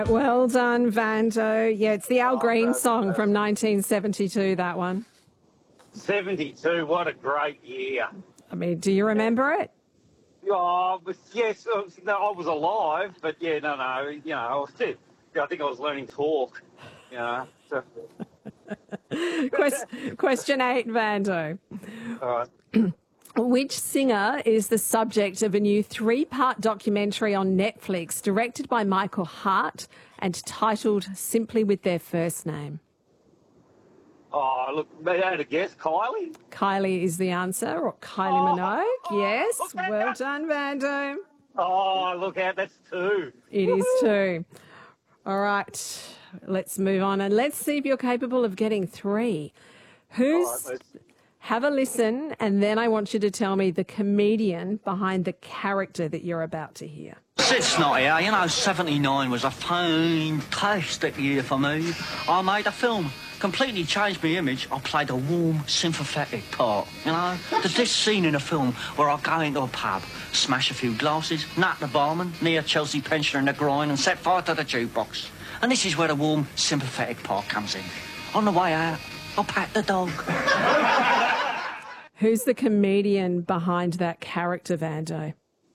Well done, Vando. Yeah, it's the Al Green song from 1972, that one. 72, what a great year. I mean, do you remember it? Oh, yes, no, I was alive, but yeah, no, I think I was learning to talk, So, Question 8, Vando. all Which singer is the subject of a new 3-part documentary on Netflix directed by Michael Hart and titled simply with their first name? Oh, look, I had a guess, Kylie? Kylie is the answer, or Kylie Minogue. Yes, well done, Vando. Oh, look out, that's 2. It is 2. All right, let's move on and let's see if you're capable of getting 3. Have a listen, and then I want you to tell me the comedian behind the character that you're about to hear. It's not here. 79 was a fantastic year for me. I made a film, completely changed my image. I played a warm, sympathetic part, There's this scene in a film where I go into a pub, smash a few glasses, nut the barman, near Chelsea pensioner in the groin and set fire to the jukebox. And this is where the warm, sympathetic part comes in. On the way out, I pat the dog. Who's the comedian behind that character, Vando?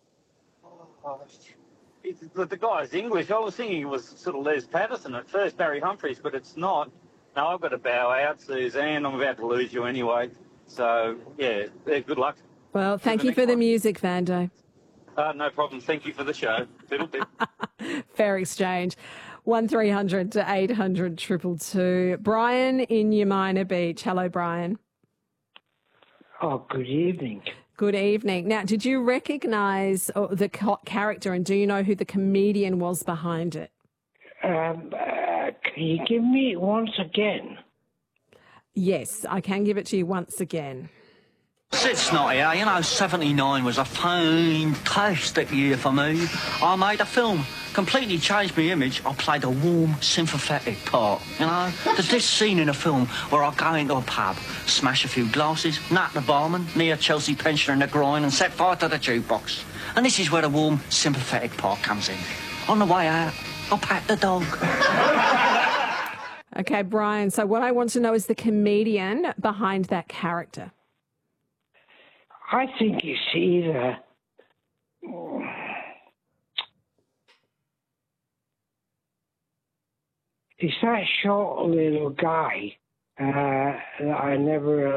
The guy's English. I was thinking it was sort of Les Patterson at first, Barry Humphries, but it's not. No, I've got to bow out, Suzanne. I'm about to lose you anyway. So, yeah, good luck. Well, thank you for the music, Vando. No problem. Thank you for the show. Fiddle bit. Fair exchange. 1300 to 800 222. Brian in Umina Beach. Hello, Brian. Oh, good evening. Good evening. Now, did you recognise the character, and do you know who the comedian was behind it? Can you give me it once again? Yes, I can give it to you once again. It's not here. 79 was a fantastic year for me. I made a film, completely changed my image. I played a warm, sympathetic part, There's this scene in a film where I go into a pub, smash a few glasses, nut the barman, near Chelsea pensioner in the groin and set fire to the jukebox. And this is where the warm, sympathetic part comes in. On the way out, I pat the dog. Okay, Brian, so what I want to know is the comedian behind that character. I think it's either... It's that short little guy that I never